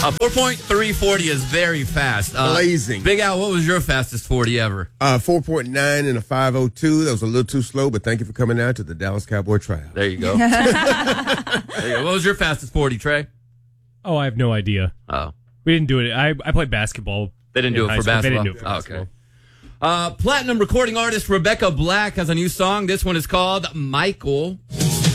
4.340 is very fast. Blazing. Big Al, what was your fastest 40 ever? 4.9 and a 5:02. That was a little too slow, but thank you for coming out to the Dallas Cowboy Tryout. There you go. There you go. What was your fastest 40, Trey? Oh, I have no idea. Oh. We didn't do it. I played basketball. They didn't do it for basketball? They didn't do it for basketball. Okay. Platinum recording artist Rebecca Black has a new song. This one is called Michael.